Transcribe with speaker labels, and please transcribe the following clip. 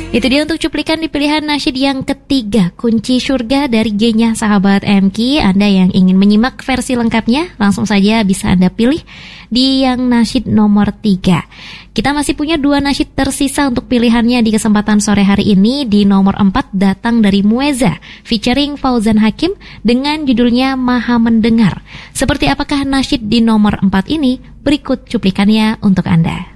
Speaker 1: Itu dia untuk cuplikan di pilihan nasyid yang ketiga, Kunci Surga dari G-nya sahabat MK. Anda yang ingin menyimak versi lengkapnya, langsung saja bisa Anda pilih di yang nasyid nomor 3. Kita masih punya 2 nasyid tersisa untuk pilihannya di kesempatan sore hari ini. Di nomor 4 datang dari Mueza featuring Fauzan Hakim dengan judulnya Maha Mendengar. Seperti apakah nasyid di nomor 4 ini? Berikut cuplikannya untuk Anda.